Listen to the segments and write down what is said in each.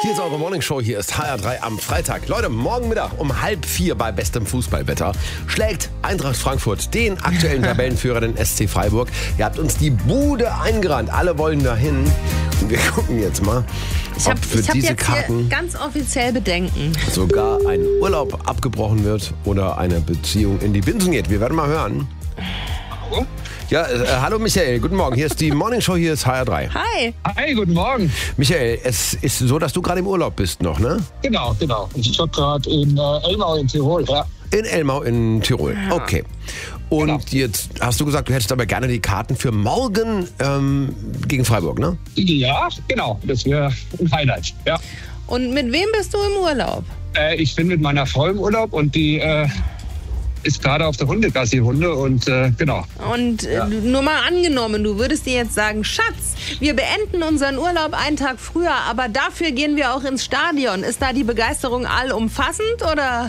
Hier ist eure Morningshow, hier ist HR3 am Freitag. Leute, morgen Mittag um 3:30 bei bestem Fußballwetter schlägt Eintracht Frankfurt den aktuellen Tabellenführer, den SC Freiburg. Ihr habt uns die Bude eingerannt, alle wollen dahin. Und wir gucken jetzt mal, ob für diese Karten ganz offiziell Bedenken. sogar ein Urlaub abgebrochen wird oder eine Beziehung in die Binsen geht. Wir werden mal hören. Hallo? Ja, hallo Michael, guten Morgen. Hier ist die Morningshow, hier ist HR3. Hi. Hi, guten Morgen. Michael, es ist so, dass du gerade im Urlaub bist noch, ne? Genau. Ich bin gerade in Elmau in Tirol, ja. In Elmau in Tirol, okay. Und jetzt hast du gesagt, du hättest aber gerne die Karten für morgen gegen Freiburg, ne? Ja, genau. Das wäre ein Highlight, ja. Und mit wem bist du im Urlaub? Ich bin mit meiner Frau im Urlaub und die ist gerade auf der Hundegassi-Hunde und genau. Und nur mal angenommen, du würdest dir jetzt sagen, Schatz, wir beenden unseren Urlaub einen Tag früher, aber dafür gehen wir auch ins Stadion. Ist da die Begeisterung allumfassend oder?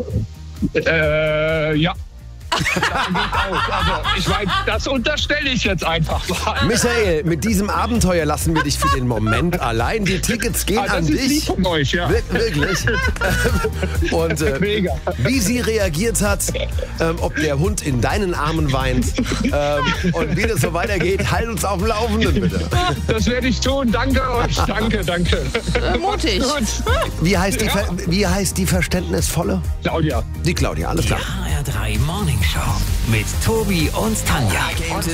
Ja. Also, ich meine, das unterstelle ich jetzt einfach mal. Michael, mit diesem Abenteuer lassen wir dich für den Moment allein. Die Tickets gehen an Das ist lieb dich. von euch, ja. Wirklich. Und Mega. wie sie reagiert hat, ob der Hund in deinen Armen weint und wie das so weitergeht, halt uns auf dem Laufenden, bitte. Das werde ich tun. Danke euch. Danke. Mutig. Gut. Wie heißt die Verständnisvolle? Claudia. Die Claudia, alles klar. HR3 Morning Show mit Tobi und Tanja.